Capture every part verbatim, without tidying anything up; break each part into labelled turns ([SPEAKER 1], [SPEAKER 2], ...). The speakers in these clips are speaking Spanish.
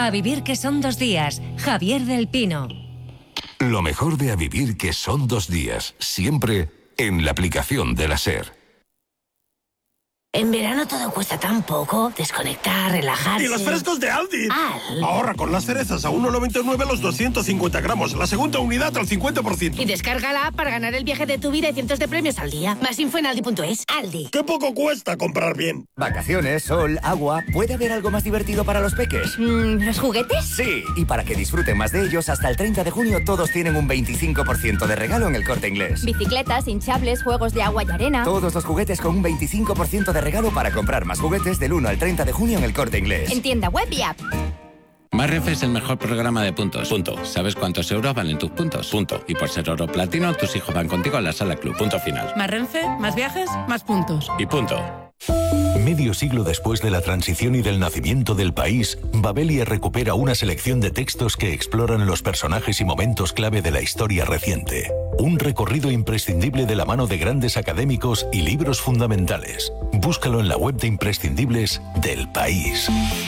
[SPEAKER 1] A vivir que son dos días. Javier del Pino.
[SPEAKER 2] Lo mejor de A vivir que son dos días. Siempre en la aplicación de la SER.
[SPEAKER 3] En verano todo cuesta tan poco. Desconectar, relajarse.
[SPEAKER 4] ¡Y los frescos de Aldi!
[SPEAKER 3] Al.
[SPEAKER 4] Ahorra con las cerezas a uno noventa y nueve los doscientos cincuenta gramos. La segunda unidad al cincuenta por ciento.
[SPEAKER 3] Y descarga la app para ganar el viaje de tu vida y cientos de premios al día. Más info en aldi punto es. Aldi.
[SPEAKER 4] ¡Qué poco cuesta comprar bien!
[SPEAKER 5] Vacaciones, sol, agua. ¿Puede haber algo más divertido para los peques?
[SPEAKER 3] Mm, ¿Los juguetes?
[SPEAKER 5] Sí, y para que disfruten más de ellos, hasta el treinta de junio todos tienen un veinticinco por ciento de regalo en El Corte Inglés.
[SPEAKER 6] Bicicletas, hinchables, juegos de agua y arena.
[SPEAKER 5] Todos los juguetes con un veinticinco por ciento de regalo para comprar más juguetes del uno al treinta de junio en El Corte Inglés.
[SPEAKER 6] En tienda web y app.
[SPEAKER 7] Más Renfe es el mejor programa de puntos. Punto. ¿Sabes cuántos euros valen tus puntos? Punto. Y por ser oro platino, tus hijos van contigo a la sala club. Punto final.
[SPEAKER 8] Más Renfe, más viajes, más puntos.
[SPEAKER 7] Y punto.
[SPEAKER 2] Medio siglo después de la transición y del nacimiento del país, Babelia recupera una selección de textos que exploran los personajes y momentos clave de la historia reciente. Un recorrido imprescindible de la mano de grandes académicos y libros fundamentales. Búscalo en la web de imprescindibles del país.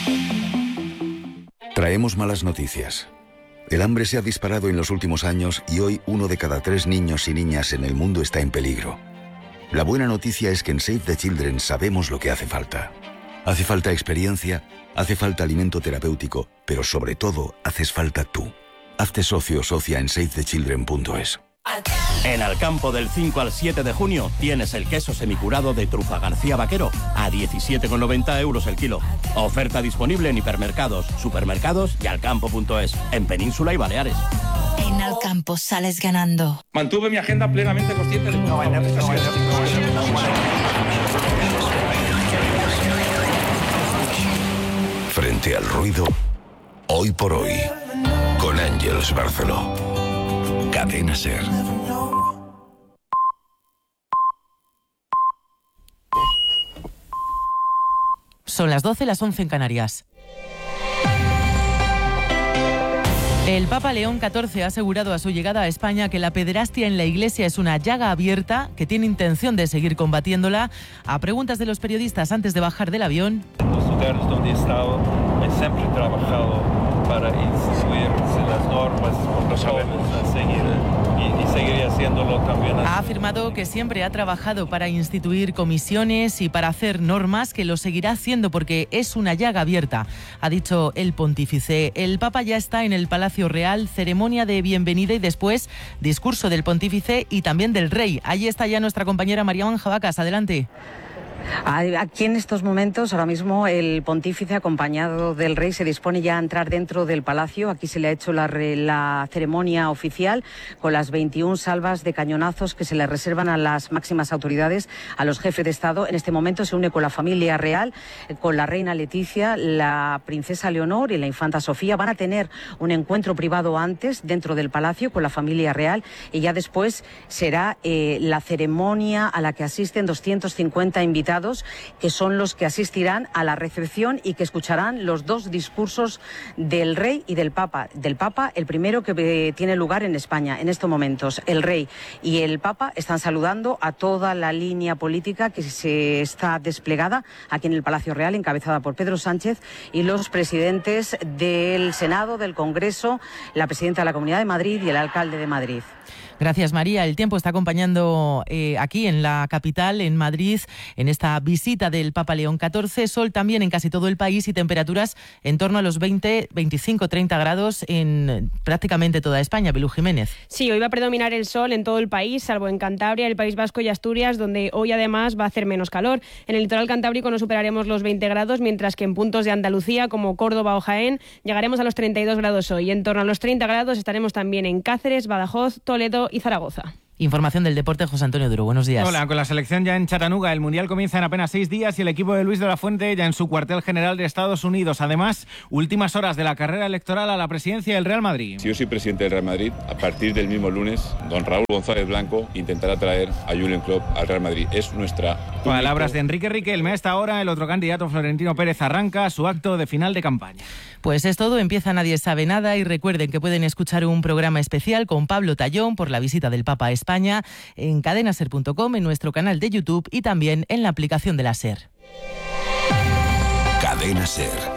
[SPEAKER 9] Traemos malas noticias. El hambre se ha disparado en los últimos años y hoy uno de cada tres niños y niñas en el mundo está en peligro. La buena noticia es que en Save the Children sabemos lo que hace falta. Hace falta experiencia, hace falta alimento terapéutico, pero sobre todo haces falta tú. Hazte socio o socia en save the children punto es.
[SPEAKER 10] En Alcampo del cinco al siete de junio tienes el queso semicurado de Trufa García Vaquero a diecisiete con noventa euros el kilo. Oferta disponible en hipermercados, supermercados y alcampo punto es, en Península y Baleares.
[SPEAKER 11] En Alcampo sales ganando.
[SPEAKER 12] Mantuve mi agenda plenamente consciente de... No, no, no, no,
[SPEAKER 2] Frente al ruido, hoy por hoy, con Ángeles Barceló. Cadena SER.
[SPEAKER 8] Son las doce, las once en Canarias. El Papa León catorce ha asegurado a su llegada a España que la pederastia en la Iglesia es una llaga abierta, que tiene intención de seguir combatiéndola. A preguntas de los periodistas antes de bajar del avión.
[SPEAKER 13] En los lugares donde he estado, he siempre trabajado para instituir las normas, los jóvenes a seguir y, y seguiré haciéndolo también.
[SPEAKER 8] Ha afirmado que siempre ha trabajado para instituir comisiones y para hacer normas, que lo seguirá haciendo porque es una llaga abierta, ha dicho el pontífice. El Papa ya está en el Palacio Real, ceremonia de bienvenida y después discurso del pontífice y también del rey. Allí está ya nuestra compañera María Manjabacas, adelante.
[SPEAKER 14] Aquí en estos momentos, ahora mismo, el pontífice acompañado del rey se dispone ya a entrar dentro del palacio. Aquí se le ha hecho la, re, la ceremonia oficial con las veintiuna salvas de cañonazos que se le reservan a las máximas autoridades, a los jefes de Estado. En este momento se une con la familia real, con la reina Leticia, la princesa Leonor y la infanta Sofía. Van a tener un encuentro privado antes dentro del palacio con la familia real y ya después será eh, la ceremonia a la que asisten doscientos cincuenta invitados, que son los que asistirán a la recepción y que escucharán los dos discursos del rey y del papa. Del papa, el primero que eh, tiene lugar en España en estos momentos. El rey y el papa están saludando a toda la línea política que se está desplegada aquí en el Palacio Real, encabezada por Pedro Sánchez, y los presidentes del Senado, del Congreso, la presidenta de la Comunidad de Madrid y el alcalde de Madrid.
[SPEAKER 8] Gracias, María. El tiempo está acompañando eh, aquí en la capital, en Madrid, en esta visita del Papa León catorce. Sol también en casi todo el país y temperaturas en torno a los veinte, veinticinco, treinta grados en prácticamente toda España. Bilú Jiménez.
[SPEAKER 15] Sí, hoy va a predominar el sol en todo el país, salvo en Cantabria, el País Vasco y Asturias, donde hoy además va a hacer menos calor. En el litoral cantábrico no superaremos los veinte grados, mientras que en puntos de Andalucía, como Córdoba o Jaén, llegaremos a los treinta y dos grados hoy. En torno a los treinta grados estaremos también en Cáceres, Badajoz, Toledo y Zaragoza.
[SPEAKER 8] Información del deporte, José Antonio Duro. Buenos días.
[SPEAKER 16] Hola, con la selección ya en Chattanooga, el Mundial comienza en apenas seis días y el equipo de Luis de la Fuente ya en su cuartel general de Estados Unidos. Además, últimas horas de la carrera electoral a la presidencia del Real Madrid.
[SPEAKER 17] Si yo soy presidente del Real Madrid, a partir del mismo lunes, don Raúl González Blanco intentará traer a Jürgen Klopp al Real Madrid. Es nuestra...
[SPEAKER 16] Palabras de Enrique Riquelme. A esta hora, el otro candidato, Florentino Pérez, arranca su acto de final de campaña.
[SPEAKER 8] Pues es todo, empieza Nadie sabe nada y recuerden que pueden escuchar un programa especial con Pablo Tallón por la visita del Papa a España en cadena ser punto com, en nuestro canal de YouTube y también en la aplicación de la SER.
[SPEAKER 2] Cadena SER.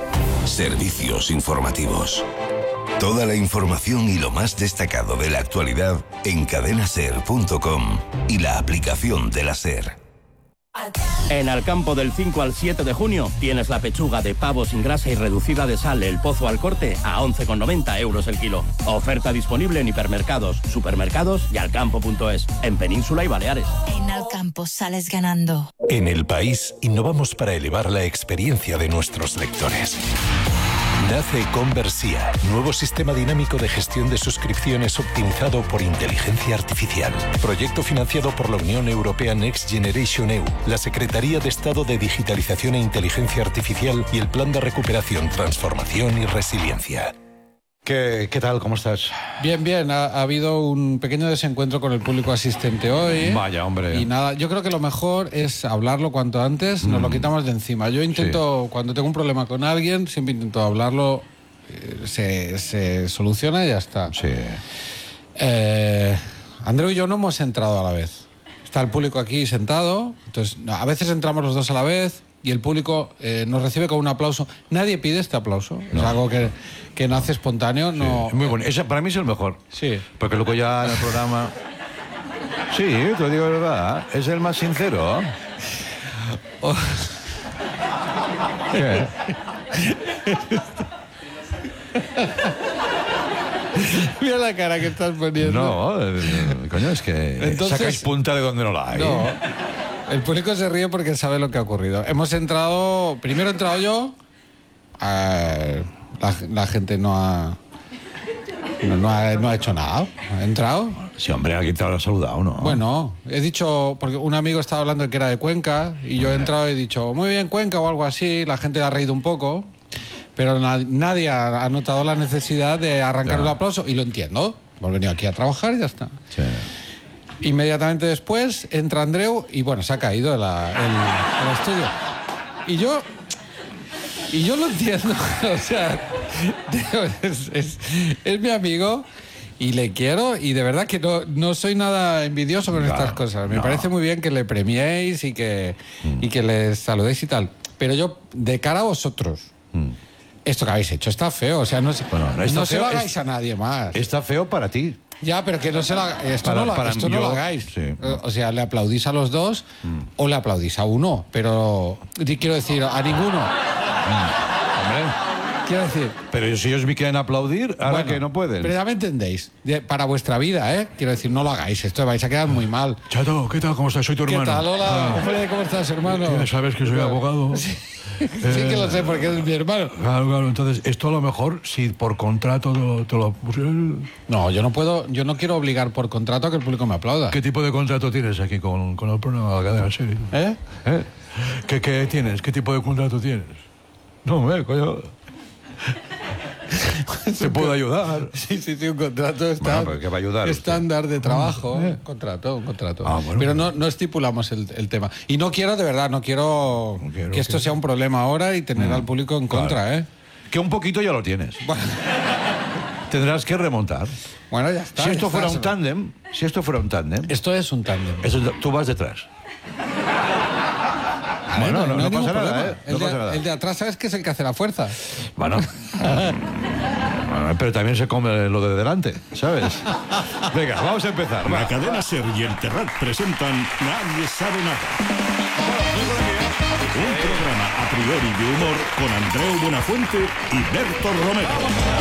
[SPEAKER 18] Servicios informativos. Toda la información y lo más destacado de la actualidad en cadena ser punto com y la aplicación de la SER.
[SPEAKER 10] En Alcampo del cinco al siete de junio tienes la pechuga de pavo sin grasa y reducida de sal El Pozo al corte a once con noventa euros el kilo. Oferta disponible en hipermercados, supermercados y alcampo punto es, en Península y Baleares.
[SPEAKER 11] En Alcampo sales ganando.
[SPEAKER 2] En El País innovamos para elevar la experiencia de nuestros lectores. Nace Conversia, nuevo sistema dinámico de gestión de suscripciones optimizado por inteligencia artificial. Proyecto financiado por la Unión Europea Next Generation E U, la Secretaría de Estado de Digitalización e Inteligencia Artificial y el Plan de Recuperación, Transformación y Resiliencia.
[SPEAKER 19] ¿Qué, ¿Qué tal? ¿Cómo estás?
[SPEAKER 20] Bien, bien. Ha, ha habido un pequeño desencuentro con el público asistente hoy.
[SPEAKER 19] Vaya, hombre.
[SPEAKER 20] Y nada, yo creo que lo mejor es hablarlo cuanto antes, nos mm. lo quitamos de encima. Yo intento, sí. cuando tengo un problema con alguien, siempre intento hablarlo, eh, se, se soluciona y ya está.
[SPEAKER 19] Sí.
[SPEAKER 20] Eh, Andreu y yo no hemos entrado a la vez. Está el público aquí sentado, entonces a veces entramos los dos a la vez y el público eh, nos recibe con un aplauso. Nadie pide este aplauso, no. Es algo que, que nace espontáneo.
[SPEAKER 19] Sí,
[SPEAKER 20] no.
[SPEAKER 19] Muy bueno. Ese para mí es el mejor.
[SPEAKER 20] Sí.
[SPEAKER 19] Porque luego ya en el programa... Sí, te lo digo de verdad, es el más sincero. Oh. ¿Qué?
[SPEAKER 20] Mira la cara que estás poniendo.
[SPEAKER 19] No, eh, coño, es que Entonces, sacáis punta de donde no la hay.
[SPEAKER 20] No, el público se ríe porque sabe lo que ha ocurrido. Hemos entrado, primero he entrado yo, eh, la, la gente no ha, no, no ha no ha hecho nada. ¿Ha entrado?
[SPEAKER 19] Sí, hombre, alguien te habrá saludado, ¿no?
[SPEAKER 20] Bueno, he dicho, porque un amigo estaba hablando de que era de Cuenca y yo he entrado y he dicho, muy bien, Cuenca o algo así, la gente ha reído un poco. Pero na- nadie ha, ha notado la necesidad de arrancar ya. un aplauso y lo entiendo. Hemos venido aquí a trabajar y ya está.
[SPEAKER 19] Sí.
[SPEAKER 20] Inmediatamente después entra Andreu y bueno, se ha caído el, el, el estudio. Y yo, y yo lo entiendo. O sea, es, es, es mi amigo y le quiero y de verdad que no, no soy nada envidioso con claro, estas cosas. Me no. parece muy bien que le premiéis y que, mm. y que les saludéis y tal. Pero yo, de cara a vosotros... Mm. Esto que habéis hecho está feo, o sea, no, bueno, no, no se lo hagáis es, a nadie más.
[SPEAKER 19] Está feo para ti.
[SPEAKER 20] Ya, pero que no se lo hagáis. Esto,
[SPEAKER 19] para,
[SPEAKER 20] no, lo,
[SPEAKER 19] para
[SPEAKER 20] esto no lo hagáis.
[SPEAKER 19] Sí.
[SPEAKER 20] O sea, le aplaudís a los dos mm. o le aplaudís a uno, pero quiero decir, a ninguno.
[SPEAKER 19] Mm. Hombre.
[SPEAKER 20] Quiero decir...
[SPEAKER 19] Pero si ellos me quieren aplaudir, ahora bueno, que no pueden.
[SPEAKER 20] Pero ya me entendéis. De, para vuestra vida, ¿eh? Quiero decir, no lo hagáis. Esto vais a quedar muy mal.
[SPEAKER 19] Chato, ¿qué tal? ¿Cómo estás? Soy tu hermano.
[SPEAKER 20] ¿Qué tal? Hola. Ah. Hombre, ¿cómo estás, hermano?
[SPEAKER 19] Ya sabes que soy claro. abogado.
[SPEAKER 20] Sí. Eh, sí que lo sé, porque es mi hermano.
[SPEAKER 19] Claro, claro. Entonces, esto a lo mejor, si por contrato te lo, te lo pusieron...
[SPEAKER 20] No, yo no puedo, yo no quiero obligar por contrato a que el público me aplauda.
[SPEAKER 19] ¿Qué tipo de contrato tienes aquí con, con el programa de la cadena serie?
[SPEAKER 20] ¿Eh?
[SPEAKER 19] ¿Eh? ¿Qué, ¿Qué tienes? ¿Qué tipo de contrato tienes? No, me coño... ¿Te puedo ayudar?
[SPEAKER 20] Sí, sí, sí, un contrato está
[SPEAKER 19] bueno, ¿qué va a ayudar
[SPEAKER 20] estándar de trabajo. ¿Eh? Un contrato, un contrato.
[SPEAKER 19] Ah, bueno,
[SPEAKER 20] pero no, no estipulamos el, el tema. Y no quiero, de verdad, no quiero, no quiero que esto que... sea un problema ahora y tener mm, al público en claro. contra, ¿eh?
[SPEAKER 19] Que un poquito ya lo tienes. Bueno. Tendrás que remontar.
[SPEAKER 20] Bueno, ya está.
[SPEAKER 19] Si esto
[SPEAKER 20] está,
[SPEAKER 19] fuera un tándem, si esto fuera un tándem...
[SPEAKER 20] Esto es un tándem.
[SPEAKER 19] Tú vas detrás.
[SPEAKER 20] Bueno, no, no, no,
[SPEAKER 19] no pasa nada, ¿eh?
[SPEAKER 20] El,
[SPEAKER 19] no
[SPEAKER 20] de,
[SPEAKER 19] pasa nada.
[SPEAKER 20] El de atrás, ¿sabes qué es el que hace la fuerza?
[SPEAKER 19] Bueno. Pero también se come lo de delante, ¿sabes? Venga, vamos a empezar.
[SPEAKER 4] La cadena SER y el Terrat presentan Nadie sabe nada. Un programa a priori de humor con Andreu Buenafuente y Berto Romero.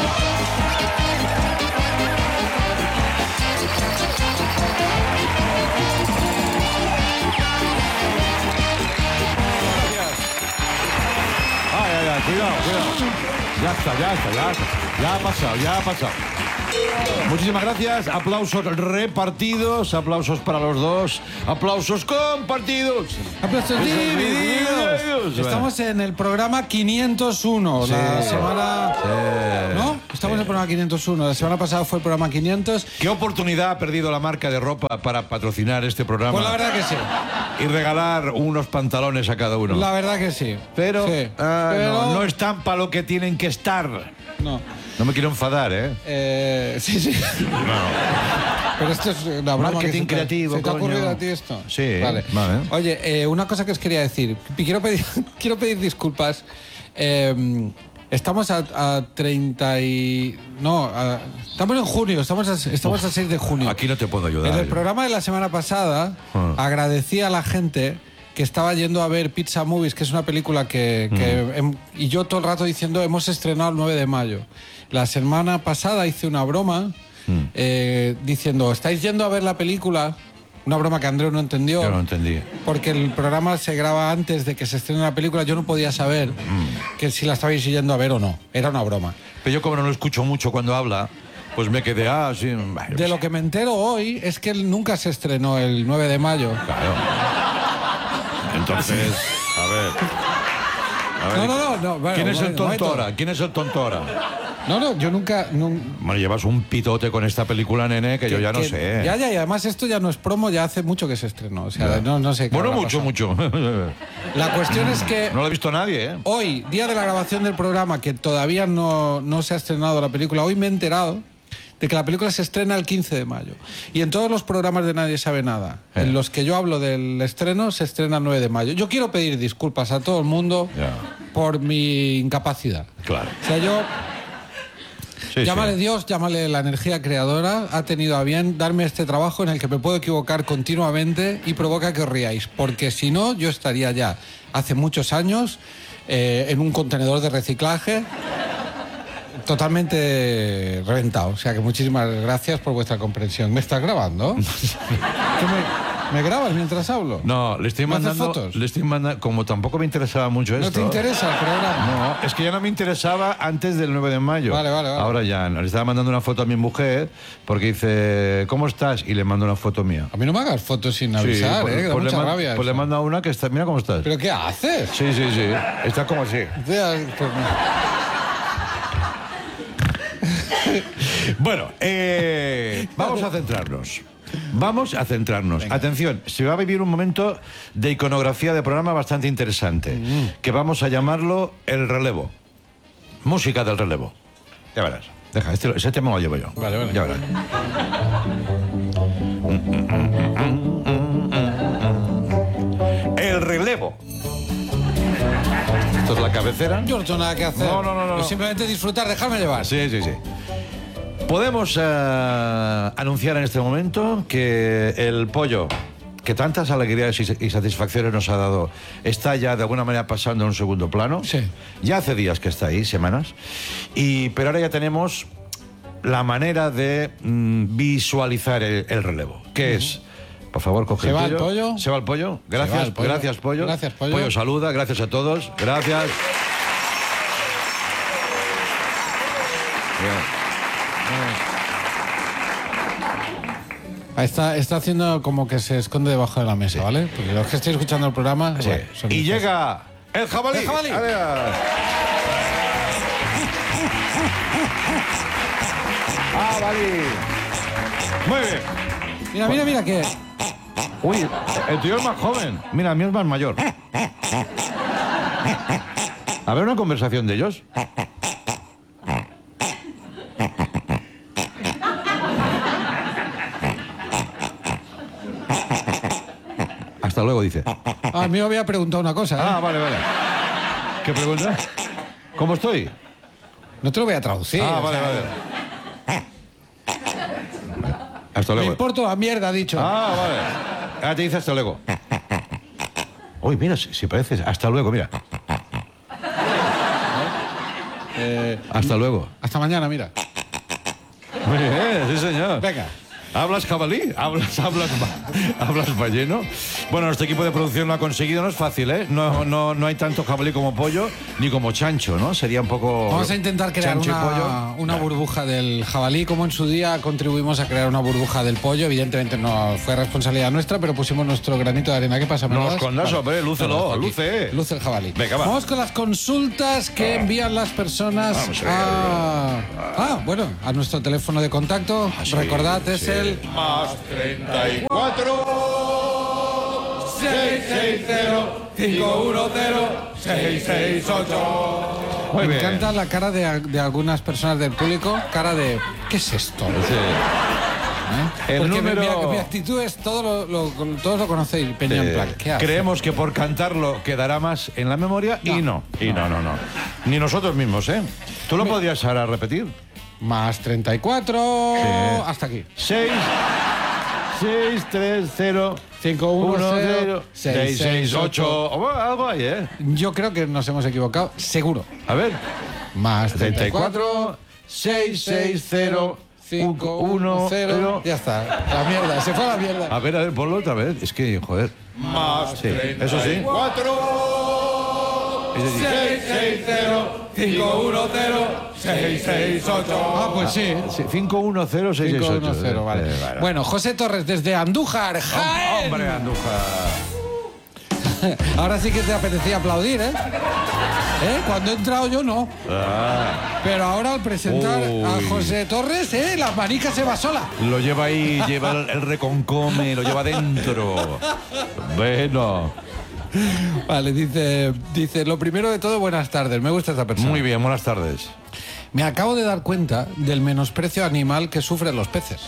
[SPEAKER 19] Cuidado, cuidado. Ya está, ya está, ya está. Ya ha pasado, ya ha pasado. Muchísimas gracias. Aplausos repartidos, aplausos para los dos, aplausos compartidos.
[SPEAKER 20] Aplausos divididos. Estamos en el programa quinientos uno. Sí, la semana...
[SPEAKER 19] Sí,
[SPEAKER 20] ¿No? Estamos sí. en el programa quinientos uno. La semana pasada fue el programa quinientos.
[SPEAKER 19] ¿Qué oportunidad ha perdido la marca de ropa para patrocinar este programa?
[SPEAKER 20] Pues la verdad que sí.
[SPEAKER 19] Y regalar unos pantalones a cada uno.
[SPEAKER 20] La verdad que sí.
[SPEAKER 19] Pero,
[SPEAKER 20] sí.
[SPEAKER 19] Ah,
[SPEAKER 20] Pero...
[SPEAKER 19] No, no están para lo que tienen que estar.
[SPEAKER 20] No.
[SPEAKER 19] No me quiero enfadar, ¿eh?
[SPEAKER 20] eh sí, sí.
[SPEAKER 19] No.
[SPEAKER 20] Pero esto es una broma.
[SPEAKER 19] Marketing
[SPEAKER 20] que se
[SPEAKER 19] creativo,
[SPEAKER 20] te, ¿se te ha
[SPEAKER 19] coño.
[SPEAKER 20] ocurrido a ti esto?
[SPEAKER 19] Sí.
[SPEAKER 20] Vale.
[SPEAKER 19] vale.
[SPEAKER 20] Oye, eh, una cosa que os quería decir. Quiero pedir, quiero pedir disculpas. Eh, Estamos a, a treinta y... No, a, estamos en junio, estamos a, estamos a seis de junio.
[SPEAKER 19] Aquí no te puedo ayudar.
[SPEAKER 20] En el programa de la semana pasada
[SPEAKER 19] Ah.
[SPEAKER 20] agradecí a la gente que estaba yendo a ver Pizza Movies, que es una película que... que em- y yo todo el rato diciendo, hemos estrenado el nueve de mayo. La semana pasada hice una broma eh, diciendo, ¿estáis yendo a ver la película? Una broma que Andreu no entendió.
[SPEAKER 19] Yo no entendí.
[SPEAKER 20] Porque el programa se graba antes de que se estrene la película. Yo no podía saber que si la estabais yendo a ver o no. Era una broma.
[SPEAKER 19] Pero yo como no lo escucho mucho cuando habla, pues me quedé así... Ah,
[SPEAKER 20] de lo que me entero hoy es que él nunca se estrenó el nueve de mayo.
[SPEAKER 19] Claro. Entonces, a ver... A ver,
[SPEAKER 20] No, no, no, no, bueno,
[SPEAKER 19] ¿quién es el
[SPEAKER 20] bueno, momento.
[SPEAKER 19] tontora? ¿Quién es el tontora?
[SPEAKER 20] No, no, yo nunca... nun-
[SPEAKER 19] Bueno, llevas un pitote con esta película, nene, que, yo ya no
[SPEAKER 20] que-
[SPEAKER 19] sé.
[SPEAKER 20] Ya, ya, y además esto ya no es promo, ya hace mucho que se estrenó. O sea,
[SPEAKER 19] Ya.
[SPEAKER 20] no, no sé qué
[SPEAKER 19] Bueno,
[SPEAKER 20] habrá
[SPEAKER 19] mucho,
[SPEAKER 20] pasado.
[SPEAKER 19] mucho.
[SPEAKER 20] La cuestión es que...
[SPEAKER 19] No lo ha visto nadie, ¿eh?
[SPEAKER 20] Hoy, día de la grabación del programa, que todavía no, no se ha estrenado la película, hoy me he enterado de que la película se estrena el quince de mayo. Y en todos los programas de Nadie Sabe Nada,
[SPEAKER 19] Eh.
[SPEAKER 20] en los que yo hablo del estreno, se estrena el nueve de mayo. Yo quiero pedir disculpas a todo el mundo
[SPEAKER 19] Ya.
[SPEAKER 20] por mi incapacidad.
[SPEAKER 19] Claro.
[SPEAKER 20] O sea, yo...
[SPEAKER 19] Sí,
[SPEAKER 20] llámale
[SPEAKER 19] sí.
[SPEAKER 20] Dios, llámale la energía creadora, ha tenido a bien darme este trabajo en el que me puedo equivocar continuamente y provoca que os riáis, porque si no, yo estaría ya hace muchos años eh, en un contenedor de reciclaje totalmente reventado. O sea que muchísimas gracias por vuestra comprensión. ¿Me estás grabando? ¿Qué me, me grabas mientras hablo?
[SPEAKER 19] No, le estoy
[SPEAKER 20] ¿Me haces
[SPEAKER 19] mandando...
[SPEAKER 20] fotos?
[SPEAKER 19] Le estoy mandando... Como tampoco me interesaba mucho
[SPEAKER 20] ¿No
[SPEAKER 19] esto...
[SPEAKER 20] te interesa el programa?
[SPEAKER 19] No, es que ya no me interesaba antes del nueve de mayo.
[SPEAKER 20] Vale, vale, vale.
[SPEAKER 19] Ahora ya no. Le estaba mandando una foto a mi mujer porque dice, ¿cómo estás? Y le mando una foto mía.
[SPEAKER 20] A mí no me hagas fotos sin avisar,
[SPEAKER 19] pues,
[SPEAKER 20] ¿eh? Que da
[SPEAKER 19] pues le
[SPEAKER 20] mucha
[SPEAKER 19] man-
[SPEAKER 20] rabia
[SPEAKER 19] Pues le
[SPEAKER 20] eso.
[SPEAKER 19] mando una que está... Mira cómo estás.
[SPEAKER 20] ¿Pero qué haces?
[SPEAKER 19] Sí, sí, sí. Está como así. Bueno, eh, vamos a centrarnos. Vamos a centrarnos. Atención, se va a vivir un momento de iconografía de programa bastante interesante, que vamos a llamarlo el relevo. Música del relevo. Ya verás. Deja, este, ese tema lo llevo yo.
[SPEAKER 20] Vale, vale.
[SPEAKER 19] Ya verás. El relevo. Esto es la cabecera.
[SPEAKER 20] Yo no tengo nada que hacer.
[SPEAKER 19] No, no, no, no.
[SPEAKER 20] Yo simplemente disfrutar, dejarme llevar.
[SPEAKER 19] Sí, sí, sí. Podemos eh, anunciar en este momento que el pollo, que tantas alegrías y y satisfacciones nos ha dado, está ya de alguna manera pasando a un segundo plano.
[SPEAKER 20] Sí.
[SPEAKER 19] Ya hace días que está ahí, semanas. Y, pero ahora ya tenemos la manera de mm, visualizar el, el relevo. ¿Qué es? Por favor, coge
[SPEAKER 20] ¿Se va
[SPEAKER 19] el
[SPEAKER 20] el
[SPEAKER 19] pollo.
[SPEAKER 20] pollo?
[SPEAKER 19] Se va el pollo.
[SPEAKER 20] Se
[SPEAKER 19] Gracias,
[SPEAKER 20] va el pollo.
[SPEAKER 19] gracias, pollo.
[SPEAKER 20] Gracias, pollo.
[SPEAKER 19] Pollo saluda, gracias a todos. Gracias. Bien.
[SPEAKER 20] Está, está haciendo como que se esconde debajo de la mesa, ¿vale? Porque los que estáis escuchando el programa...
[SPEAKER 19] Sí.
[SPEAKER 20] bueno, son
[SPEAKER 19] Y
[SPEAKER 20] estos.
[SPEAKER 19] llega el jabalí.
[SPEAKER 20] ¡El jabalí!
[SPEAKER 19] Adiós. Jabalí. Muy bien.
[SPEAKER 20] Mira, mira, mira que...
[SPEAKER 19] Uy, el tuyo es más joven. Mira, el mío es más mayor. A ver una conversación de ellos. Hasta luego, dice.
[SPEAKER 20] Ah, a mí me había preguntado una cosa, ¿eh?
[SPEAKER 19] Ah, vale, vale. ¿Qué pregunta? ¿Cómo estoy?
[SPEAKER 20] No te lo voy a traducir.
[SPEAKER 19] Ah,
[SPEAKER 20] o
[SPEAKER 19] vale,
[SPEAKER 20] sea,
[SPEAKER 19] vale. Hasta
[SPEAKER 20] Me
[SPEAKER 19] luego.
[SPEAKER 20] importa la mierda, ha dicho.
[SPEAKER 19] Ah, vale. Ahora te dice hasta luego. Uy, mira, si, si pareces. Hasta luego, mira.
[SPEAKER 20] Eh,
[SPEAKER 19] Hasta luego.
[SPEAKER 20] hasta mañana, mira.
[SPEAKER 19] Muy bien, sí, señor.
[SPEAKER 20] Venga.
[SPEAKER 19] ¿Hablas jabalí? ¿Hablas, hablas, ba- hablas balleno? Bueno, nuestro equipo de producción lo ha conseguido, no es fácil, ¿eh? No, no, no hay tanto jabalí como pollo, ni como chancho, ¿no? Sería un poco...
[SPEAKER 20] Vamos a intentar crear
[SPEAKER 19] chancho y
[SPEAKER 20] una,
[SPEAKER 19] pollo.
[SPEAKER 20] una burbuja del jabalí, como en su día contribuimos a crear una burbuja del pollo. Evidentemente no fue responsabilidad nuestra, pero pusimos nuestro granito de arena. ¿Qué pasa,
[SPEAKER 19] No
[SPEAKER 20] Manolas?
[SPEAKER 19] escondas,
[SPEAKER 20] Vale.
[SPEAKER 19] hombre, lúcelo,
[SPEAKER 20] Vale, aquí.
[SPEAKER 19] luce.
[SPEAKER 20] Luce el jabalí.
[SPEAKER 19] Venga, va.
[SPEAKER 20] Vamos con las consultas que envían las personas
[SPEAKER 19] Vamos a ver.
[SPEAKER 20] a... Ah, bueno, a nuestro teléfono de contacto.
[SPEAKER 19] sí,
[SPEAKER 20] Recordad, es
[SPEAKER 19] sí.
[SPEAKER 20] el...
[SPEAKER 19] Más treinta y cuatro,
[SPEAKER 20] seis seis cero, cinco uno cero, seis seis ocho.
[SPEAKER 19] Muy
[SPEAKER 20] Me
[SPEAKER 19] bien.
[SPEAKER 20] encanta la cara de, de algunas personas del público, cara de ¿qué es esto?
[SPEAKER 19] Sí. El
[SPEAKER 20] Porque
[SPEAKER 19] número...
[SPEAKER 20] mi, mi, mi actitud es todo lo, lo, todos lo conocéis, Peña en plan. ¿Qué hace?
[SPEAKER 19] Creemos que por cantarlo quedará más en la memoria no. y no. Y no, no, no. Ni nosotros mismos, ¿eh? ¿Tú lo me... podrías ahora repetir?
[SPEAKER 20] Más treinta y cuatro. Sí. Hasta aquí.
[SPEAKER 19] seis, seis, tres, cero,
[SPEAKER 20] cinco, uno, cero,
[SPEAKER 19] seis, seis, ocho. Oh, algo hay, ¿eh?
[SPEAKER 20] Yo creo que nos hemos equivocado, seguro.
[SPEAKER 19] A ver.
[SPEAKER 20] Más treinta y cuatro, seis, seis, cero, cinco, uno, cero. Ya está. La mierda, se fue a la mierda.
[SPEAKER 19] A ver, a ver, ponlo otra vez. Es que, joder.
[SPEAKER 20] Más
[SPEAKER 19] sí, eso sí.
[SPEAKER 20] cuatro, seis, seis, cero, cinco, uno, cero, seis, seis, ocho. Ah, pues sí.
[SPEAKER 19] sí cinco, uno, cero, seis, seis, ocho.
[SPEAKER 20] Cero, vale. Eh, vale. Bueno, José Torres desde Andújar, Jaén.
[SPEAKER 19] Hombre, Andújar.
[SPEAKER 20] Ahora sí que te apetecía aplaudir, ¿eh? ¿Eh? Cuando he entrado yo no.
[SPEAKER 19] Ah.
[SPEAKER 20] Pero ahora al presentar
[SPEAKER 19] Uy.
[SPEAKER 20] a José Torres, ¿eh? La manica se va sola.
[SPEAKER 19] Lo lleva ahí, lleva el, el reconcome, lo lleva dentro. Bueno.
[SPEAKER 20] Vale, dice, dice, lo primero de todo, buenas tardes. Me gusta esta persona.
[SPEAKER 19] Muy bien, buenas tardes.
[SPEAKER 20] Me acabo de dar cuenta del menosprecio animal que sufren los peces.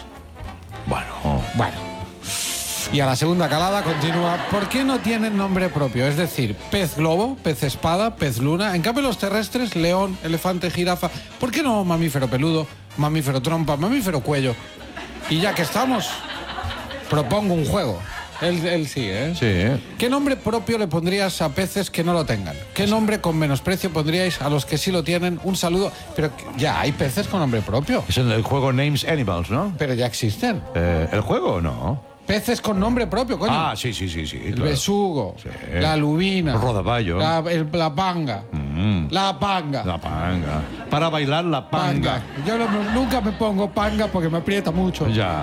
[SPEAKER 19] Bueno.
[SPEAKER 20] Bueno. Y a la segunda calada continúa. ¿Por qué no tienen nombre propio? Es decir, pez globo, pez espada, pez luna. En cambio los terrestres, león, elefante, jirafa. ¿Por qué no mamífero peludo, mamífero trompa, mamífero cuello? Y ya que estamos, propongo un juego. Él, él sí, ¿eh?
[SPEAKER 19] Sí, ¿eh?
[SPEAKER 20] ¿Qué nombre propio le pondrías a peces que no lo tengan? ¿Qué nombre con menosprecio pondríais a los que sí lo tienen? Un saludo. Pero ya hay peces con nombre propio.
[SPEAKER 19] Es en el juego Names Animals, ¿no?
[SPEAKER 20] Pero ya existen.
[SPEAKER 19] Eh, ¿El juego o no?
[SPEAKER 20] Peces con nombre propio, coño.
[SPEAKER 19] Ah, sí, sí, sí, sí.
[SPEAKER 20] El
[SPEAKER 19] claro.
[SPEAKER 20] besugo,
[SPEAKER 19] sí.
[SPEAKER 20] la lubina,
[SPEAKER 19] el rodaballo,
[SPEAKER 20] la, el, la panga,
[SPEAKER 19] mm.
[SPEAKER 20] la panga.
[SPEAKER 19] La panga. Para bailar la panga.
[SPEAKER 20] panga. Yo no, nunca me pongo panga porque me aprieta mucho.
[SPEAKER 19] Ya.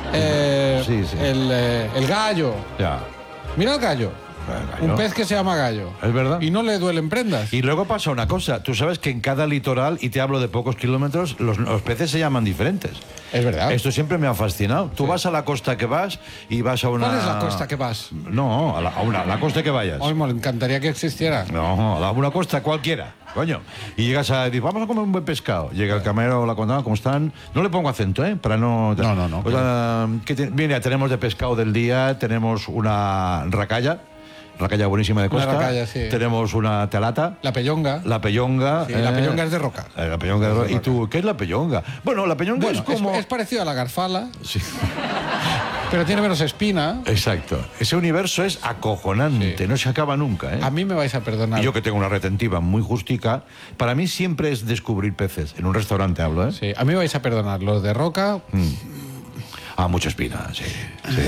[SPEAKER 20] Eh,
[SPEAKER 19] sí, sí.
[SPEAKER 20] El, eh, el gallo.
[SPEAKER 19] Ya.
[SPEAKER 20] Mira el gallo. Un pez que se llama gallo.
[SPEAKER 19] Es verdad.
[SPEAKER 20] Y no le duelen prendas.
[SPEAKER 19] Y luego pasa una cosa. Tú sabes que en cada litoral, y te hablo de pocos kilómetros, los, los peces se llaman diferentes.
[SPEAKER 20] Es verdad.
[SPEAKER 19] Esto siempre me ha fascinado. Tú sí. vas a la costa que vas y vas a una...
[SPEAKER 20] ¿Cuál es la costa que vas?
[SPEAKER 19] No, a la, a una, a la costa que vayas.
[SPEAKER 20] Hoy me encantaría que existiera.
[SPEAKER 19] No, a una costa cualquiera. Coño. Y llegas a decir, vamos a comer un buen pescado. Llega el camarero o la contadora, ¿cómo están? No le pongo acento, ¿eh? Para no...
[SPEAKER 20] No, no, no.
[SPEAKER 19] Pues, uh, ¿qué te... Mira, tenemos de pescado del día, tenemos una racalla. Racalla buenísima de costa.
[SPEAKER 20] Racalla, sí.
[SPEAKER 19] Tenemos una telata.
[SPEAKER 20] La pellonga.
[SPEAKER 19] La pellonga.
[SPEAKER 20] Sí, eh, la pellonga es de roca.
[SPEAKER 19] Eh, la pellonga es de roca. ¿Y tú qué es la pellonga? Bueno, la pellonga
[SPEAKER 20] bueno,
[SPEAKER 19] es como...
[SPEAKER 20] Es, es parecido a la garfala.
[SPEAKER 19] Sí.
[SPEAKER 20] Pero tiene menos espina.
[SPEAKER 19] Exacto. Ese universo es acojonante, sí. No se acaba nunca, ¿eh?
[SPEAKER 20] A mí me vais a perdonar.
[SPEAKER 19] Y yo que tengo una retentiva muy justica, para mí siempre es descubrir peces. En un restaurante hablo, ¿eh?
[SPEAKER 20] Sí, a mí me vais a perdonar. Los de roca...
[SPEAKER 19] Mm. Ah, mucha espina, sí. sí.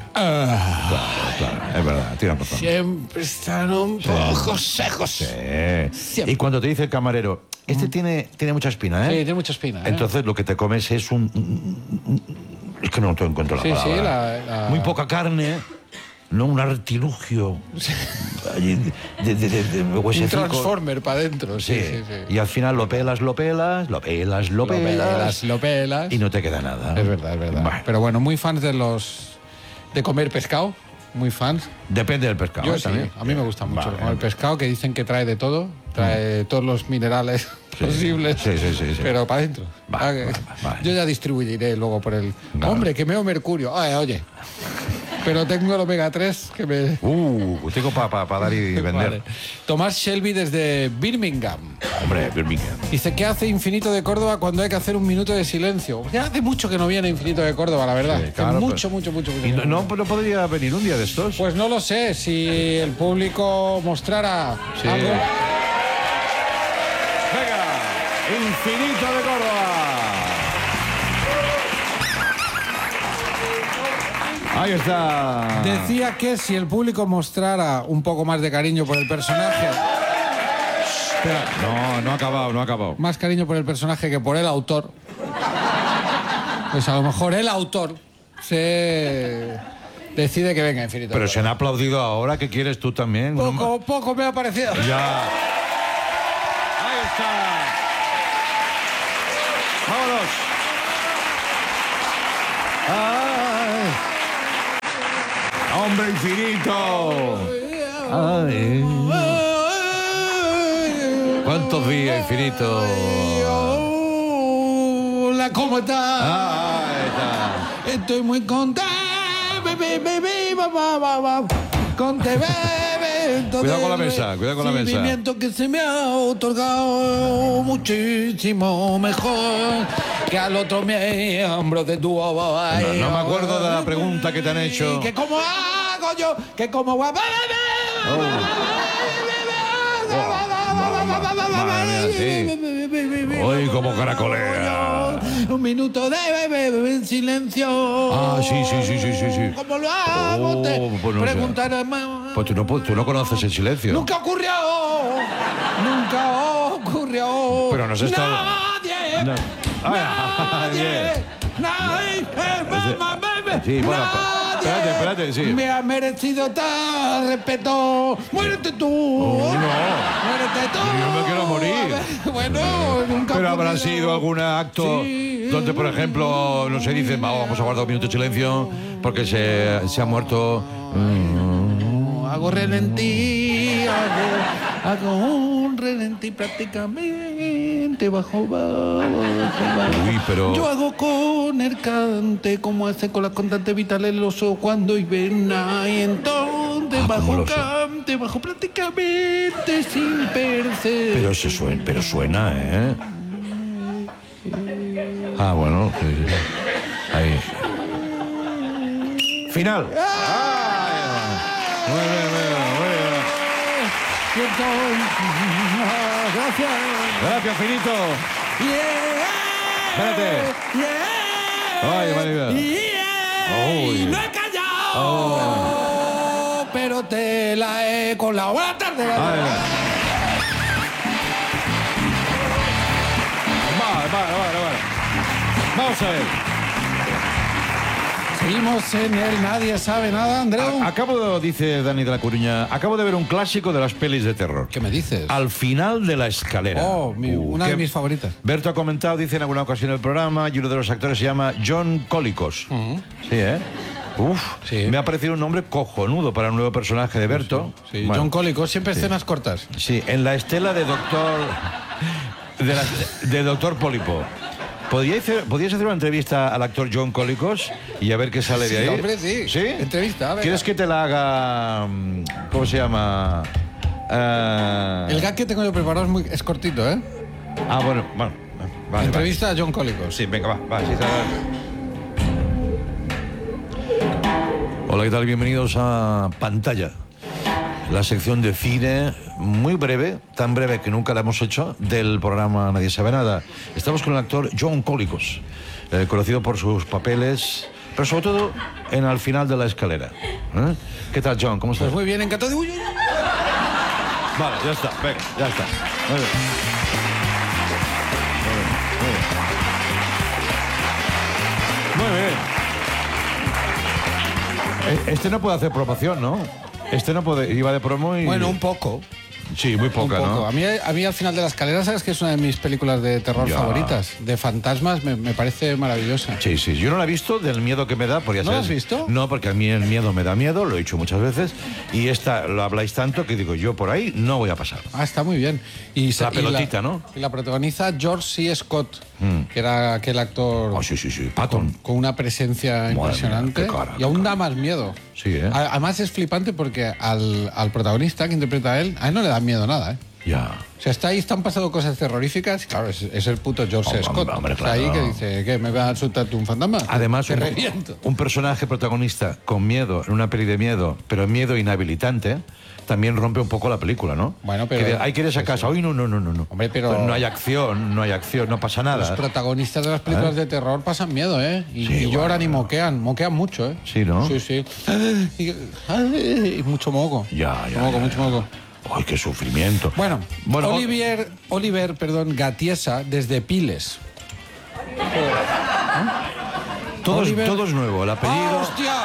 [SPEAKER 20] Ah.
[SPEAKER 19] Claro, claro, es verdad, tira razón.
[SPEAKER 20] Siempre están un
[SPEAKER 19] sí.
[SPEAKER 20] poco secos.
[SPEAKER 19] Sí. Y cuando te dice el camarero, este mm. tiene, tiene mucha espina, ¿eh?
[SPEAKER 20] Sí, tiene mucha espina. ¿eh?
[SPEAKER 19] Entonces lo que te comes es un... un, un es que no te encuentro la
[SPEAKER 20] sí,
[SPEAKER 19] palabra.
[SPEAKER 20] Sí, la, la...
[SPEAKER 19] Muy poca carne, no un artilugio. de, de, de, de, de
[SPEAKER 20] un transformer para adentro. Sí,
[SPEAKER 19] sí.
[SPEAKER 20] Sí, sí.
[SPEAKER 19] Y al final lo pelas, lo pelas, lo pelas, lo pelas.
[SPEAKER 20] Lo pelas, lo pelas.
[SPEAKER 19] Y no te queda nada.
[SPEAKER 20] Es verdad, es verdad. Bueno. Pero bueno, muy fans de los... de comer pescado. Muy fans.
[SPEAKER 19] Depende del pescado.
[SPEAKER 20] Yo
[SPEAKER 19] ¿eh?
[SPEAKER 20] sí,
[SPEAKER 19] también.
[SPEAKER 20] A mí me gusta mucho
[SPEAKER 19] vale.
[SPEAKER 20] el pescado, que dicen que trae de todo. Trae mm. todos los minerales sí. posibles.
[SPEAKER 19] Sí, sí, sí, sí.
[SPEAKER 20] Pero para adentro.
[SPEAKER 19] Vale, vale, vale.
[SPEAKER 20] Yo ya distribuiré luego por el... Vale. Hombre, que meo mercurio. Ay, oye. Pero tengo el omega tres que me...
[SPEAKER 19] Uh, tengo para pa, pa dar y vender. Vale.
[SPEAKER 20] Tomás Shelby desde Birmingham.
[SPEAKER 19] Hombre, Birmingham.
[SPEAKER 20] Dice, ¿qué hace Infinito de Córdoba cuando hay que hacer un minuto de silencio? Ya hace mucho que no viene Infinito de Córdoba, la verdad. Sí, claro, mucho, pero... mucho, mucho, mucho.
[SPEAKER 19] ¿Y no, no, no podría venir un día de estos?
[SPEAKER 20] Pues no lo sé, si el público mostrara
[SPEAKER 19] sí.
[SPEAKER 20] algo...
[SPEAKER 19] Venga, Infinito de Córdoba. Ahí está.
[SPEAKER 20] Decía que si el público mostrara un poco más de cariño por el personaje...
[SPEAKER 19] Espera. No, no ha acabado, no ha acabado.
[SPEAKER 20] Más cariño por el personaje que por el autor. Pues a lo mejor el autor se decide que venga Infinito.
[SPEAKER 19] Pero se han aplaudido ahora, ¿qué quieres tú también?
[SPEAKER 20] Poco, no... poco me ha parecido.
[SPEAKER 19] Ya. Ahí está. Vámonos. Ay. ¡Hombre Infinito! Ay. ¿Cuántos días, Infinito?
[SPEAKER 20] La Hola, ¿cómo estás?
[SPEAKER 19] Ah, ahí está.
[SPEAKER 20] Estoy muy contento. Bebé, bebé, va, va, va. Conte, bebé.
[SPEAKER 19] Cuidado con la mesa, cuidado con la mesa.
[SPEAKER 20] Sentimiento que se me ha otorgado muchísimo mejor que al otro miembro de tu voz.
[SPEAKER 19] No, no me acuerdo de la pregunta que te han hecho.
[SPEAKER 20] Que cómo hago yo, que cómo va.
[SPEAKER 19] Hoy como caracolea.
[SPEAKER 20] Un minuto de bebé, bebé en silencio.
[SPEAKER 19] Ah, sí, sí, sí, sí, sí, sí.
[SPEAKER 20] ¿Cómo lo hago?
[SPEAKER 19] Oh,
[SPEAKER 20] Te
[SPEAKER 19] pues no sé.
[SPEAKER 20] preguntaré más.
[SPEAKER 19] Pues tú no, tú no conoces el silencio.
[SPEAKER 20] Nunca ocurrió. Nunca ocurrió.
[SPEAKER 19] Pero nos está...
[SPEAKER 20] Nadie.
[SPEAKER 19] No. Ay,
[SPEAKER 20] Nadie. Nadie. Nadie.
[SPEAKER 19] Sí, bueno, espérate, espérate, sí.
[SPEAKER 20] Me ha merecido tal respeto. Muérete tú.
[SPEAKER 19] Oh, no.
[SPEAKER 20] Muérete tú.
[SPEAKER 19] Yo me quiero morir.
[SPEAKER 20] Bueno, nunca.
[SPEAKER 19] Pero
[SPEAKER 20] ha
[SPEAKER 19] habrá
[SPEAKER 20] ocurrido.
[SPEAKER 19] sido algún acto
[SPEAKER 20] Sí.
[SPEAKER 19] donde, por ejemplo, no se dice, "Va, vamos a guardar un minuto de silencio porque se, se ha muerto. Mm.
[SPEAKER 20] Hago relentí, hago, hago un relentí prácticamente bajo, bajo, bajo.
[SPEAKER 19] Uy, pero...
[SPEAKER 20] Yo hago con el cante como hace con las constantes vitales el oso cuando hiberna y entonces
[SPEAKER 19] Ah,
[SPEAKER 20] bajo
[SPEAKER 19] como el
[SPEAKER 20] un
[SPEAKER 19] oso.
[SPEAKER 20] cante, bajo prácticamente sin percer.
[SPEAKER 19] Pero se suena, pero suena, ¿eh? Ah, bueno. Sí, sí. Ahí. Final. Muy bien, muy bien, muy bien.
[SPEAKER 20] Cierto. Gracias.
[SPEAKER 19] Gracias, Finito.
[SPEAKER 20] Yeah.
[SPEAKER 19] Espérate.
[SPEAKER 20] Yeah.
[SPEAKER 19] Ay, María.
[SPEAKER 20] Yeah.
[SPEAKER 19] Uy.
[SPEAKER 20] No he callado. Oh. Pero te la he colado. Buenas tardes.
[SPEAKER 19] Ay, vale, vale, vale, vale. Vamos a ver.
[SPEAKER 20] Seguimos en el Nadie Sabe Nada, Andreu.
[SPEAKER 19] A- acabo, de, dice Dani de la Coruña, acabo de ver un clásico de las pelis de terror.
[SPEAKER 20] ¿Qué me dices?
[SPEAKER 19] Al final de la escalera.
[SPEAKER 20] Oh, mi-
[SPEAKER 19] Uh,
[SPEAKER 20] una de
[SPEAKER 19] que
[SPEAKER 20] mis favoritas.
[SPEAKER 19] Berto ha comentado, dice en alguna ocasión en el programa, y uno de los actores se llama John Colicos. Sí, ¿eh? Uf,
[SPEAKER 20] Sí.
[SPEAKER 19] me ha parecido un nombre cojonudo para un nuevo personaje de Berto.
[SPEAKER 20] Sí,
[SPEAKER 19] Bueno,
[SPEAKER 20] John Colicos, siempre
[SPEAKER 19] sí.
[SPEAKER 20] escenas cortas.
[SPEAKER 19] Sí, en la estela de Doctor... De, la- de Doctor Pólipo. ¿Podríais hacer, ¿Podríais hacer una entrevista al actor John Colicos y a ver qué sale
[SPEAKER 20] Sí,
[SPEAKER 19] de ahí?
[SPEAKER 20] hombre, sí.
[SPEAKER 19] ¿Sí?
[SPEAKER 20] Entrevista, venga.
[SPEAKER 19] ¿Quieres que te la haga... mm, ¿Cómo se llama? Ah,
[SPEAKER 20] El gag que tengo yo preparado es, muy, es cortito, ¿eh?
[SPEAKER 19] Ah, bueno, bueno. Vale,
[SPEAKER 20] Entrevista a John Colicos.
[SPEAKER 19] vale. Sí, venga, va, va. Sí, está- Hola, ¿qué tal? Bienvenidos a Pantalla. La sección de cine, muy breve, tan breve que nunca la hemos hecho, del programa Nadie Sabe Nada. Estamos con el actor John Colicos, eh, conocido por sus papeles, pero sobre todo en Al final de la escalera. ¿Eh? ¿Qué tal, John? ¿Cómo estás?
[SPEAKER 20] Pues muy bien, encantado de... Uy, uy, uy.
[SPEAKER 19] Vale, ya está, venga, ya está. Muy bien. Muy bien, muy bien. Muy bien. Eh, Este no puede hacer promoción, ¿no? Este no puede, iba de promo y...
[SPEAKER 20] Bueno, un poco.
[SPEAKER 19] Sí, muy poca,
[SPEAKER 20] un poco.
[SPEAKER 19] ¿no?
[SPEAKER 20] A mí, a mí Al final de la escalera, ¿sabes que es una de mis películas de terror
[SPEAKER 19] Ya.
[SPEAKER 20] favoritas? De fantasmas, me, me parece maravillosa.
[SPEAKER 19] Sí, sí, yo no la he visto del miedo que me da, porque ya
[SPEAKER 20] ¿No la
[SPEAKER 19] sabes-
[SPEAKER 20] has visto?
[SPEAKER 19] No, porque a mí el miedo me da miedo, lo he dicho muchas veces, y esta lo habláis tanto que digo, yo por ahí no voy a pasar.
[SPEAKER 20] Ah, está muy bien. Y se-
[SPEAKER 19] La
[SPEAKER 20] y
[SPEAKER 19] pelotita, ¿no?
[SPEAKER 20] Y la protagoniza George C. Scott,
[SPEAKER 19] Mm.
[SPEAKER 20] que era aquel actor
[SPEAKER 19] Ah, sí, sí, sí, Patton.
[SPEAKER 20] con una presencia
[SPEAKER 19] mía,
[SPEAKER 20] impresionante.
[SPEAKER 19] qué cara,
[SPEAKER 20] y aún da más miedo.
[SPEAKER 19] Sí, ¿eh?
[SPEAKER 20] A- Además es flipante porque al, al protagonista que interpreta a él, a él no le da miedo nada, ¿eh?
[SPEAKER 19] Ya.
[SPEAKER 20] O sea, está ahí, están pasando cosas terroríficas. Claro, es, es el puto George
[SPEAKER 19] Hombre,
[SPEAKER 20] Scott.
[SPEAKER 19] hombre,
[SPEAKER 20] Está ahí
[SPEAKER 19] claro.
[SPEAKER 20] que dice, ¿qué? ¿Me va a asustar tú un fantasma?
[SPEAKER 19] Además,
[SPEAKER 20] Te
[SPEAKER 19] un,
[SPEAKER 20] reviento.
[SPEAKER 19] un personaje protagonista con miedo, en una peli de miedo, pero miedo inhabilitante, también rompe un poco la película, ¿no?
[SPEAKER 20] Bueno, pero-
[SPEAKER 19] Que de, hay que ir a esa casa. Hoy no, no, no, no. no.
[SPEAKER 20] Hombre, pero-
[SPEAKER 19] Pues no hay acción, no hay acción, no pasa
[SPEAKER 20] Los
[SPEAKER 19] nada.
[SPEAKER 20] protagonistas de las películas
[SPEAKER 19] ¿Eh?
[SPEAKER 20] de terror pasan miedo, ¿eh? Y,
[SPEAKER 19] Sí,
[SPEAKER 20] y
[SPEAKER 19] bueno,
[SPEAKER 20] lloran y
[SPEAKER 19] bueno.
[SPEAKER 20] moquean. Moquean mucho, ¿eh?
[SPEAKER 19] Sí, ¿no?
[SPEAKER 20] Sí, sí. Y, y mucho moco.
[SPEAKER 19] Ya, ya,
[SPEAKER 20] Moco,
[SPEAKER 19] ya,
[SPEAKER 20] mucho
[SPEAKER 19] ya.
[SPEAKER 20] moco.
[SPEAKER 19] Ay, qué sufrimiento.
[SPEAKER 20] Bueno,
[SPEAKER 19] Bueno,
[SPEAKER 20] Oliver, Oliver, perdón, Gatiesa, desde Piles.
[SPEAKER 19] todo, es,
[SPEAKER 20] Oliver-
[SPEAKER 19] todo es nuevo, el apellido.
[SPEAKER 20] ¡Ah, hostia!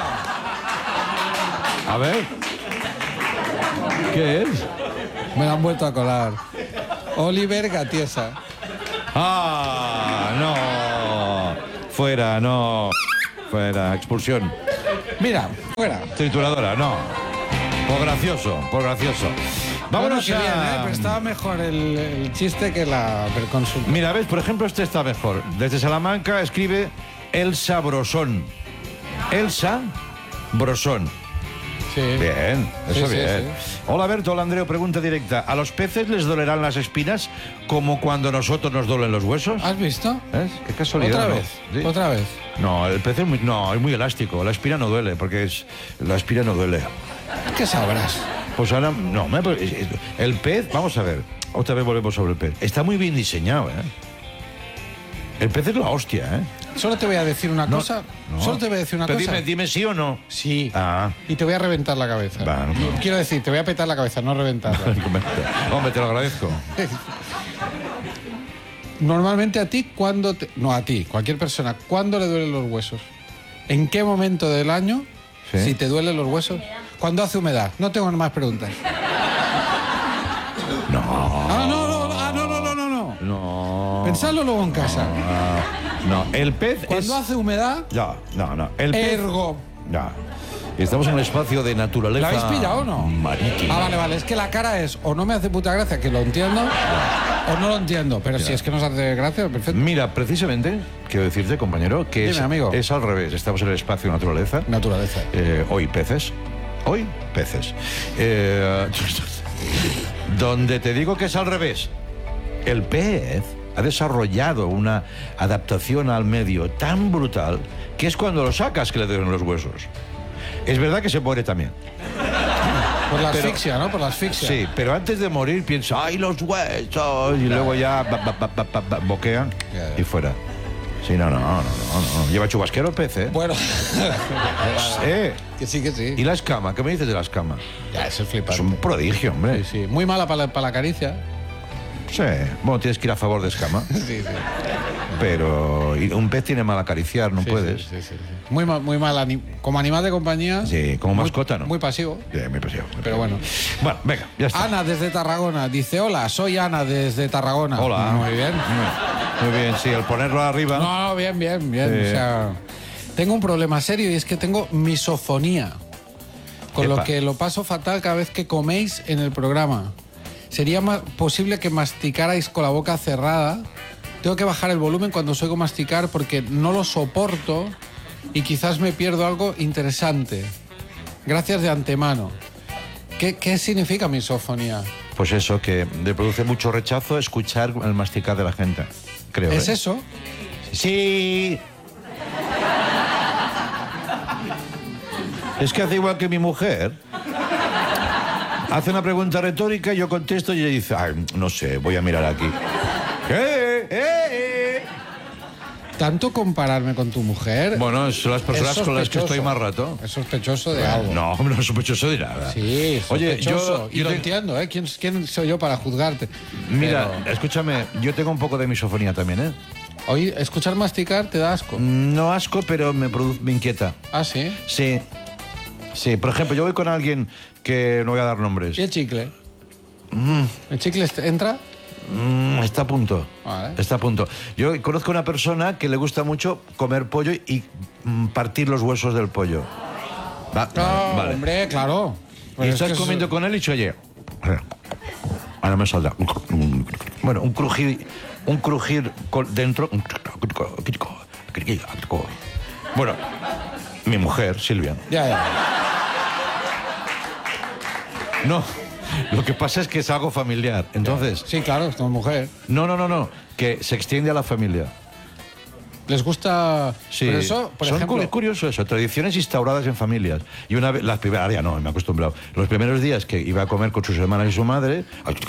[SPEAKER 19] A ver. ¿Qué es?
[SPEAKER 20] Me la han vuelto a colar. Oliver Gatiesa.
[SPEAKER 19] Ah, no. Fuera, no. Fuera, expulsión.
[SPEAKER 20] Mira, fuera.
[SPEAKER 19] Trituradora, no. Por gracioso, por gracioso. Vámonos
[SPEAKER 20] bueno,
[SPEAKER 19] a...
[SPEAKER 20] bien, ¿eh? Pero estaba mejor el, el chiste que la consulta.
[SPEAKER 19] Mira, ves, por ejemplo, este está mejor. Desde Salamanca escribe Elsa Brosón. Elsa Brosón.
[SPEAKER 20] Sí.
[SPEAKER 19] Bien, eso
[SPEAKER 20] Sí, sí,
[SPEAKER 19] bien.
[SPEAKER 20] sí.
[SPEAKER 19] Hola Berto, hola Andreo, pregunta directa. ¿A los peces les dolerán las espinas como cuando a nosotros nos duelen los huesos?
[SPEAKER 20] ¿Has visto?
[SPEAKER 19] ¿Ves? Qué casualidad.
[SPEAKER 20] ¿Otra
[SPEAKER 19] ¿no?
[SPEAKER 20] vez?
[SPEAKER 19] ¿Sí?
[SPEAKER 20] ¿Otra vez?
[SPEAKER 19] No, el pez es muy, no, es muy elástico. La espina no duele, porque es la espina no duele.
[SPEAKER 20] ¿Qué sabrás?
[SPEAKER 19] Pues ahora, no, me- el pez, vamos a ver, otra vez volvemos sobre el pez. Está muy bien diseñado, ¿eh? El pez es la hostia, ¿eh?
[SPEAKER 20] Solo te voy a decir una
[SPEAKER 19] No,
[SPEAKER 20] cosa.
[SPEAKER 19] no.
[SPEAKER 20] Solo te voy a decir una
[SPEAKER 19] Pero
[SPEAKER 20] cosa.
[SPEAKER 19] Dime, dime sí o no.
[SPEAKER 20] Sí.
[SPEAKER 19] Ah.
[SPEAKER 20] Y te voy a reventar la cabeza.
[SPEAKER 19] Va, no, no.
[SPEAKER 20] Quiero decir, te voy a petar la cabeza, no reventarla.
[SPEAKER 19] Hombre, te lo agradezco.
[SPEAKER 20] Normalmente a ti, ¿cuándo te... No, a ti, cualquier persona, ¿cuándo le duelen los huesos? ¿En qué momento del año,
[SPEAKER 19] Sí.
[SPEAKER 20] si te duelen los huesos? Cuando hace humedad. No tengo más preguntas.
[SPEAKER 19] No.
[SPEAKER 20] Ah, no, no, ah, no, no, no, no, no.
[SPEAKER 19] No.
[SPEAKER 20] Pensadlo luego en casa.
[SPEAKER 19] No, el pez
[SPEAKER 20] Cuando
[SPEAKER 19] es...
[SPEAKER 20] hace humedad,
[SPEAKER 19] No, no, no. El pez...
[SPEAKER 20] ergo.
[SPEAKER 19] Ya. Estamos en un espacio de naturaleza...
[SPEAKER 20] ¿La habéis pillado o no?
[SPEAKER 19] Marítima.
[SPEAKER 20] Ah, vale, vale. Es que la cara es o no me hace puta gracia, que lo entiendo, o no lo entiendo. Pero si es que nos hace gracia, perfecto.
[SPEAKER 19] Mira, precisamente, quiero decirte, compañero, que
[SPEAKER 20] Dime,
[SPEAKER 19] es,
[SPEAKER 20] amigo.
[SPEAKER 19] es al revés. Estamos en el espacio de naturaleza.
[SPEAKER 20] Naturaleza.
[SPEAKER 19] Eh, hoy peces. Hoy peces. Eh, donde te digo que es al revés. El pez ha desarrollado una adaptación al medio tan brutal que es cuando lo sacas que le duelen los huesos. Es verdad que se muere también.
[SPEAKER 20] Por la
[SPEAKER 19] Pero-
[SPEAKER 20] asfixia, ¿no? Por la asfixia.
[SPEAKER 19] Sí, pero antes de morir piensa, ¡ay, los huesos! Y luego ya ba, ba, ba, ba, ba, ba, boquea y fuera. Sí, no, no, no, no, no. Lleva chubasquero el pez, ¿eh?
[SPEAKER 20] Bueno.
[SPEAKER 19] Eh.
[SPEAKER 20] Que sí, que sí.
[SPEAKER 19] ¿Y la escama? ¿Qué me dices de la escama?
[SPEAKER 20] Ya, eso es flipante.
[SPEAKER 19] Es un prodigio, hombre.
[SPEAKER 20] Sí, sí. Muy mala para la, para la caricia.
[SPEAKER 19] Sí. Bueno, tienes que ir a favor de escama.
[SPEAKER 20] Sí, sí.
[SPEAKER 19] Pero y un pez tiene mal acariciar, no
[SPEAKER 20] Sí,
[SPEAKER 19] puedes.
[SPEAKER 20] sí, sí, sí, sí. Muy, ma- muy mal. ani- Como animal de compañía.
[SPEAKER 19] Sí, como
[SPEAKER 20] muy-
[SPEAKER 19] mascota, ¿no?
[SPEAKER 20] Muy pasivo.
[SPEAKER 19] Sí, muy pasivo.
[SPEAKER 20] Pero bueno.
[SPEAKER 19] Bueno, venga, ya está.
[SPEAKER 20] Ana desde Tarragona dice: hola, soy Ana desde Tarragona.
[SPEAKER 19] Hola.
[SPEAKER 20] Muy bien.
[SPEAKER 19] Muy bien, sí, al ponerlo arriba.
[SPEAKER 20] No, no, bien, bien, bien.
[SPEAKER 19] Sí.
[SPEAKER 20] O sea, tengo un problema serio y es que tengo misofonía. Con
[SPEAKER 19] Epa.
[SPEAKER 20] lo que lo paso fatal cada vez que coméis en el programa. Sería más posible que masticarais con la boca cerrada. Tengo que bajar el volumen cuando os oigo masticar porque no lo soporto y quizás me pierdo algo interesante. Gracias de antemano. ¿Qué, qué significa misofonía?
[SPEAKER 19] Pues eso, que le produce mucho rechazo escuchar el masticar de la gente, creo.
[SPEAKER 20] ¿Es
[SPEAKER 19] ¿eh?
[SPEAKER 20] eso?
[SPEAKER 19] Sí. Es que hace igual que mi mujer. Hace una pregunta retórica, yo contesto y ella dice, ay, no sé, voy a mirar aquí. ¿Qué? ¿Eh?
[SPEAKER 20] ¿Tanto compararme con tu mujer?
[SPEAKER 19] Bueno, son las personas
[SPEAKER 20] Es
[SPEAKER 19] con las que estoy
[SPEAKER 20] sospechoso.
[SPEAKER 19] más rato.
[SPEAKER 20] Es sospechoso de algo.
[SPEAKER 19] No, no es sospechoso de nada.
[SPEAKER 20] Sí,
[SPEAKER 19] Oye,
[SPEAKER 20] sospechoso.
[SPEAKER 19] yo,
[SPEAKER 20] y
[SPEAKER 19] yo
[SPEAKER 20] lo
[SPEAKER 19] te-
[SPEAKER 20] entiendo, ¿eh? ¿Quién, quién soy yo para juzgarte?
[SPEAKER 19] Mira,
[SPEAKER 20] Pero-
[SPEAKER 19] escúchame, yo tengo un poco de misofonía también, ¿eh?
[SPEAKER 20] Oye, escuchar masticar te da asco.
[SPEAKER 19] No asco, pero me, produ- me inquieta.
[SPEAKER 20] Ah, sí.
[SPEAKER 19] Sí. Sí, por ejemplo, yo voy con alguien que no voy a dar nombres.
[SPEAKER 20] ¿Y el chicle?
[SPEAKER 19] Mm,
[SPEAKER 20] ¿El chicle est- entra?
[SPEAKER 19] mm, está a punto.
[SPEAKER 20] Vale.
[SPEAKER 19] Está a punto. Yo conozco una persona que le gusta mucho comer pollo y mm, partir los huesos del pollo. Va,
[SPEAKER 20] Ah,
[SPEAKER 19] vale.
[SPEAKER 20] hombre, claro.
[SPEAKER 19] Y
[SPEAKER 20] Pero es
[SPEAKER 19] estás
[SPEAKER 20] que
[SPEAKER 19] comiendo
[SPEAKER 20] eso-
[SPEAKER 19] con él y dice, oye, ahora me saldrá. Bueno, un crujir, un crujir con- dentro. Bueno, mi mujer, Silvia.
[SPEAKER 20] Ya, ya.
[SPEAKER 19] No, lo que pasa es que es algo familiar. Entonces.
[SPEAKER 20] Sí, claro, es tu mujer.
[SPEAKER 19] No, no, no, no. Que se extiende a la familia.
[SPEAKER 20] ¿Les gusta...?
[SPEAKER 19] Sí,
[SPEAKER 20] Pero eso, por
[SPEAKER 19] son
[SPEAKER 20] ejemplo...
[SPEAKER 19] cu- curioso eso, tradiciones instauradas en familias. Y una vez, las primeras, ahora ya no, me he acostumbrado. Los primeros días que iba a comer con sus hermanas y su madre,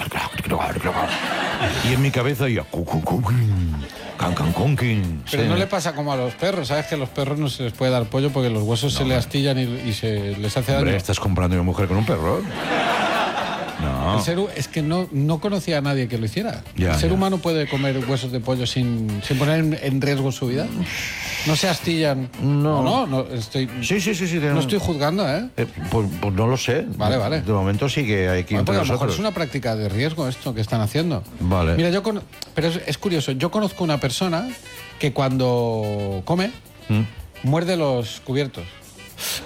[SPEAKER 19] y en mi cabeza oía, can, can, conkin.
[SPEAKER 20] Pero
[SPEAKER 19] Sí.
[SPEAKER 20] no le pasa como a los perros, ¿sabes? Que a los perros no se les puede dar pollo porque los huesos se le astillan y, y se les hace
[SPEAKER 19] Hombre,
[SPEAKER 20] daño.
[SPEAKER 19] ¿estás comprando una mujer con un perro? No.
[SPEAKER 20] El ser hu- es que no, no conocía a nadie que lo hiciera.
[SPEAKER 19] Ya,
[SPEAKER 20] ¿El ser
[SPEAKER 19] ya.
[SPEAKER 20] humano puede comer huesos de pollo sin, sin poner en, en riesgo su vida? ¿No se astillan?
[SPEAKER 19] No.
[SPEAKER 20] No, no, estoy,
[SPEAKER 19] Sí, sí, sí, sí.
[SPEAKER 20] no estoy juzgando, ¿eh?
[SPEAKER 19] Eh, pues, pues no lo sé.
[SPEAKER 20] Vale, vale.
[SPEAKER 19] De momento sí que hay que
[SPEAKER 20] Bueno,
[SPEAKER 19] entre
[SPEAKER 20] porque a lo mejor
[SPEAKER 19] nosotros.
[SPEAKER 20] es una práctica de riesgo esto que están haciendo.
[SPEAKER 19] Vale.
[SPEAKER 20] Mira, yo con... pero es, es curioso, yo conozco una persona que cuando come
[SPEAKER 19] ¿Mm?
[SPEAKER 20] muerde los cubiertos.